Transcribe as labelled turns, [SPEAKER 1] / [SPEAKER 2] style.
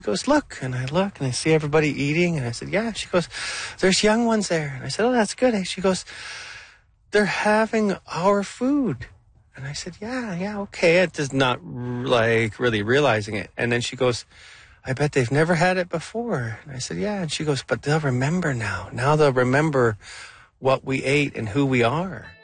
[SPEAKER 1] goes, look. And I look and I see everybody eating. And I said, yeah. She goes, there's young ones there. And I said, oh, that's good. She goes, they're having our food. And I said, yeah, okay. It does not like really realizing it. And then she goes, I bet they've never had it before. And I said, yeah. And she goes, but they'll remember now. Now they'll remember what we ate and who we are.